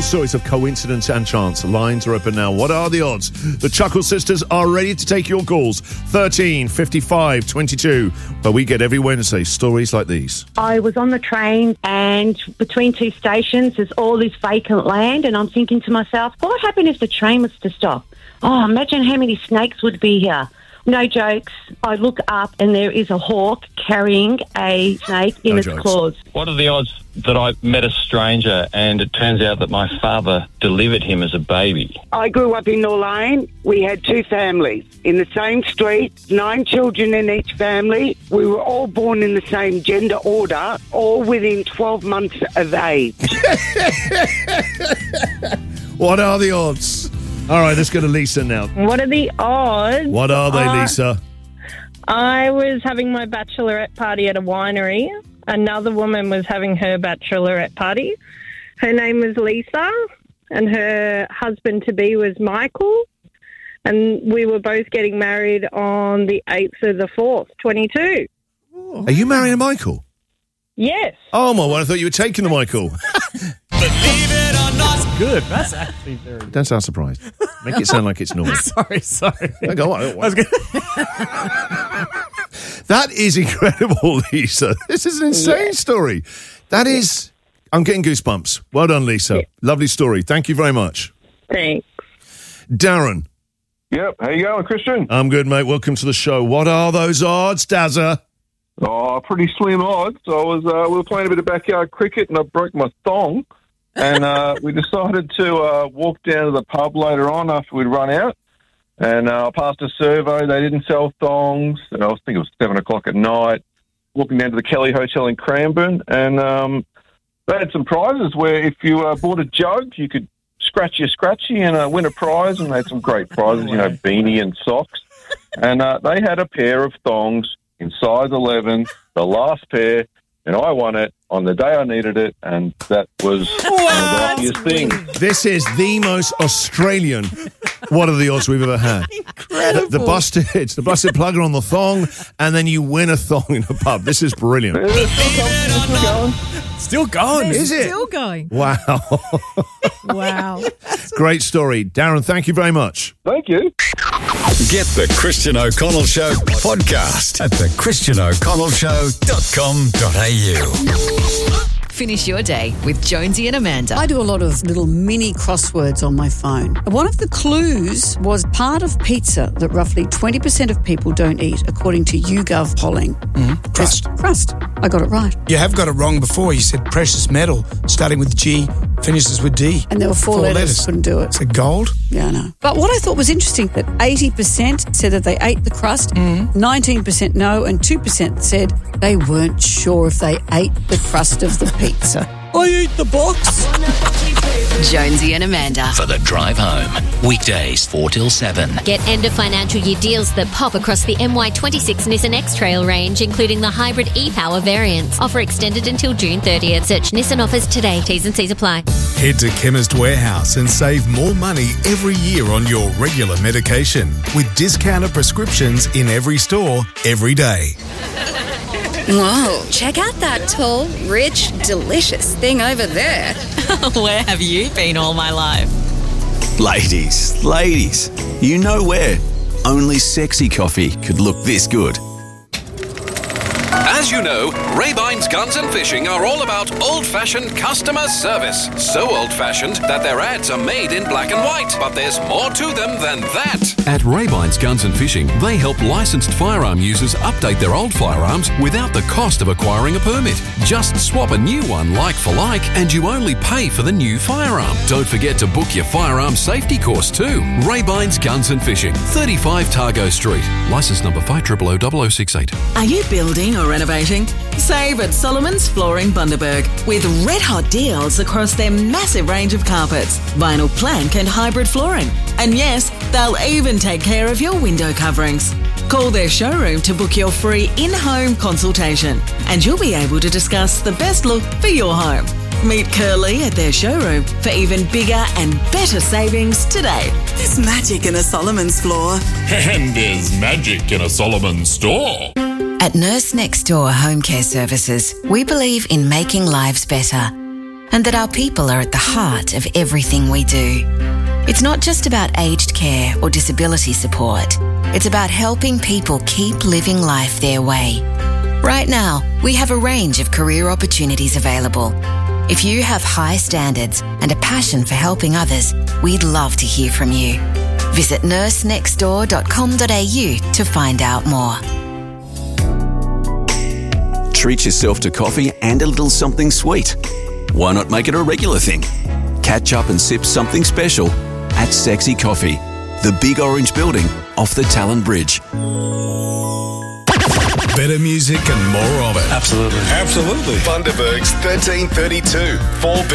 Real stories of coincidence and chance. Lines are open now. What are the odds? The Chuckle Sisters are ready to take your calls. 13 55 22, where we get every Wednesday stories like these. I was on the train and between two stations there's all this vacant land, and I'm thinking to myself, what would happen if the train was to stop? Oh, imagine how many snakes would be here. No jokes. I look up and there is a hawk carrying a snake in its claws. What are the odds that I met a stranger and it turns out that my father delivered him as a baby? I grew up in Norlane. We had two families in the same street, 9 children in each family. We were all born in the same gender order, all within 12 months of age. What are the odds? All right, let's go to Lisa now. What are the odds? What are they, Lisa? I was having my bachelorette party at a winery. Another woman was having her bachelorette party. Her name was Lisa, and her husband-to-be was Michael. And we were both getting married on the 8th of the 4th, 22. Are you marrying a Michael? Yes. Oh, my word, I thought you were taking the Michael. Believe it or not. Good. That's actually very good. Don't sound surprised. Make it sound like it's normal. Sorry. Go on. That is incredible, Lisa. This is an insane story. That is... I'm getting goosebumps. Well done, Lisa. Yeah. Lovely story. Thank you very much. Thanks. Darren. Yep. How you going, Christian? I'm good, mate. Welcome to the show. What are those odds, Dazza? Oh, pretty slim odds. We were playing a bit of backyard cricket and I broke my thong. And we decided to walk down to the pub later on after we'd run out. And I passed a survey. They didn't sell thongs. And I think it was 7 o'clock at night. Walking down to the Kelly Hotel in Cranbourne. And they had some prizes where if you bought a jug, you could scratch your scratchy and win a prize. And they had some great prizes, beanie and socks. And they had a pair of thongs in size 11, the last pair. And I won it on the day I needed it, and that was one of the luckiest things. This is the most Australian what are the odds we've ever had. Incredible. The busted plugger on the thong, and then you win a thong in a pub. This is brilliant. Still going. Is it? Still going. Wow. Wow. Great story. Darren, thank you very much. Thank you. Get the Christian O'Connell Show podcast at thechristianoconnellshow.com.au. Finish your day with Jonesy and Amanda. I do a lot of little mini crosswords on my phone. One of the clues was part of pizza that roughly 20% of people don't eat, according to YouGov polling. Crust. Crust. I got it right. You have got it wrong before. You said precious metal, starting with G, finishes with D. And there were four letters. Couldn't do it. So gold? Yeah, I know. But what I thought was interesting, that 80% said that they ate the crust, 19% no, and 2% said they weren't sure if they ate the crust of the pizza. I eat the box. Jonesy and Amanda. For the drive home. Weekdays 4 till 7. Get end of financial year deals that pop across the MY26 Nissan X-Trail range, including the hybrid e-Power variants. Offer extended until June 30th. Search Nissan offers today. T's and C's apply. Head to Chemist Warehouse and save more money every year on your regular medication with discounted prescriptions in every store, every day. Whoa, check out that tall, rich, delicious thing over there. Where have you been all my life? Ladies, you know where. Only sexy coffee could look this good. As you know, Raybine's Guns and Fishing are all about old-fashioned customer service. So old-fashioned that their ads are made in black and white. But there's more to them than that. At Raybine's Guns and Fishing, they help licensed firearm users update their old firearms without the cost of acquiring a permit. Just swap a new one like for like, and you only pay for the new firearm. Don't forget to book your firearm safety course too. Raybine's Guns and Fishing, 35 Targo Street. Licence number 5000068. Are you building or renovating? Save at Solomon's Flooring Bundaberg with red-hot deals across their massive range of carpets, vinyl plank and hybrid flooring. And yes, they'll even take care of your window coverings. Call their showroom to book your free in-home consultation and you'll be able to discuss the best look for your home. Meet Curly at their showroom for even bigger and better savings today. There's magic in a Solomon's floor. And there's magic in a Solomon's store. At Nurse Next Door Home Care Services, we believe in making lives better. and that our people are at the heart of everything we do. It's not just about aged care or disability support. It's about helping people keep living life their way. Right now, we have a range of career opportunities available. If you have high standards and a passion for helping others, we'd love to hear from you. Visit nursenextdoor.com.au to find out more. Treat yourself to coffee and a little something sweet. Why not make it a regular thing? Catch up and sip something special at Sexy Coffee, the big orange building off the Talon Bridge. Better music and more of it. Absolutely. Absolutely. Bundaberg's 1332. 4